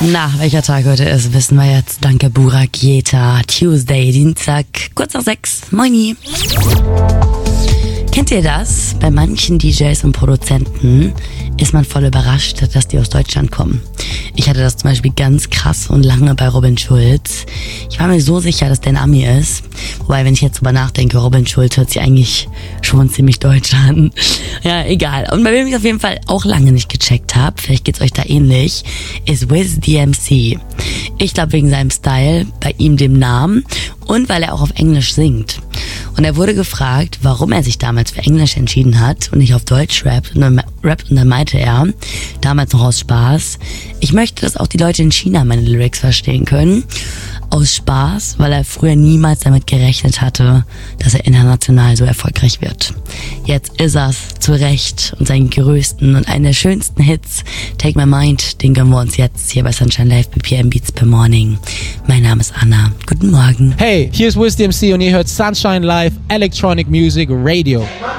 Na, welcher Tag heute ist, wissen wir jetzt. Danke, Burak Yeta. Tuesday, Dienstag, kurz nach 6. Moini. Kennt ihr das? Bei manchen DJs und Produzenten ist man voll überrascht, dass die aus Deutschland kommen. Ich hatte das zum Beispiel ganz krass und lange bei Robin Schulz. Ich war mir so sicher, dass der ein Ami ist. Wobei, wenn ich jetzt drüber nachdenke, Robin Schulz hört sich eigentlich schon ziemlich deutsch an. Ja, egal. Und bei wem ich auf jeden Fall auch lange nicht gecheckt habe, vielleicht geht's euch da ähnlich, ist Wiz DMC. Ich glaube wegen seinem Style, bei ihm dem Namen und weil er auch auf Englisch singt. Und er wurde gefragt, warum er sich damals für Englisch entschieden hat und nicht auf Deutsch rappt. Und dann meinte er, damals noch aus Spaß, ich möchte, dass auch die Leute in China meine Lyrics verstehen können. Aus Spaß, weil er früher niemals damit gerechnet hatte, dass er international so erfolgreich wird. Jetzt ist er's, zu Recht, und seinen größten und einen der schönsten Hits, Take My Mind, den gönnen wir uns jetzt hier bei Sunshine Live bei PM Beats per Morning. Mein Name ist Anna. Guten Morgen. Hey, hier ist Wiz DMC und ihr hört Sunshine Live Electronic Music Radio.